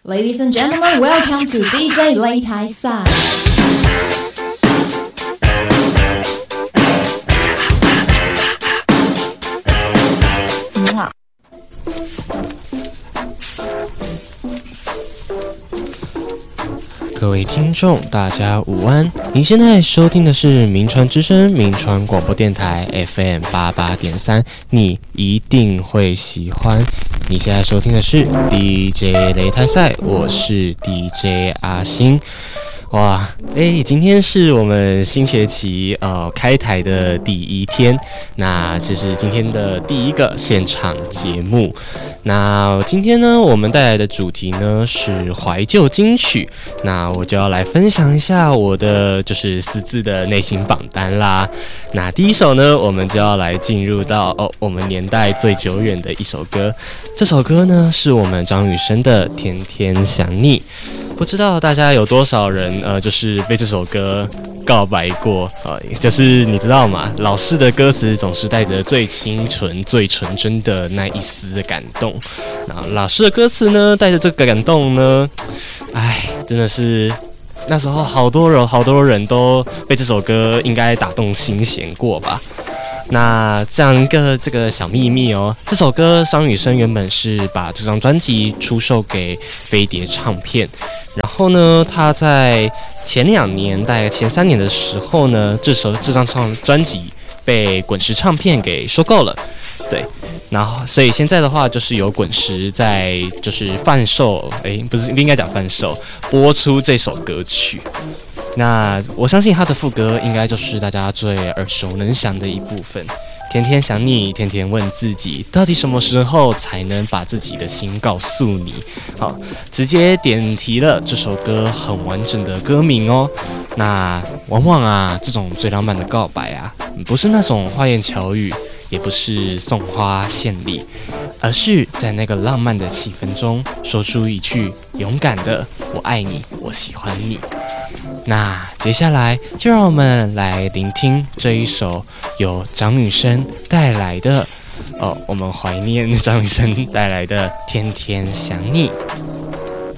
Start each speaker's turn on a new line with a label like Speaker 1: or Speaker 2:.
Speaker 1: Ladies and gentlemen, welcome to DJ 擂台赛。
Speaker 2: 各位听众，大家午安！您现在收听的是民传之声民传广播电台 FM 88.3，你一定会喜欢。你现在收听的是 DJ 擂台赛，我是 DJ 阿星。哇，今天是我们新学期开台的第一天，那这是今天的第一个现场节目。那今天呢，我们带来的主题呢是怀旧金曲，那我就要来分享一下我的就是私自的内心榜单啦。那第一首呢，我们就要来进入到我们年代最久远的一首歌，这首歌呢是我们张雨生的《天天想你》。不知道大家有多少人就是被这首歌告白过就是你知道吗？老式的歌词总是带着最清纯、最纯真的那一丝的感动。那老式的歌词呢，带着这个感动呢，真的是那时候好多人都被这首歌应该打动心弦过吧。那这样一个这个小秘密这首歌张雨生原本是把这张专辑出售给飞碟唱片，然后呢，他在前2年，大概前3年的时候呢，这张专辑被滚石唱片给收购了，对。然后，所以现在的话，就是由滚石在就是贩售，不应该讲贩售，播出这首歌曲。那我相信他的副歌应该就是大家最耳熟能详的一部分。天天想你，天天问自己，到底什么时候才能把自己的心告诉你？好，直接点题了这首歌很完整的歌名那往往这种最浪漫的告白不是那种花言巧语，也不是送花献礼，而是在那个浪漫的气氛中说出一句勇敢的“我爱你，我喜欢你”。那接下来就让我们来聆听这一首由张雨生带来的我们怀念张雨生带来的《天天想你》。